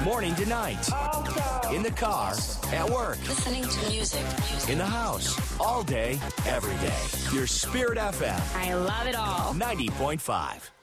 Morning to night. In the car, at work, Listening to music. in the house, all day, every day. Your Spirit FM I love it all. 90.5.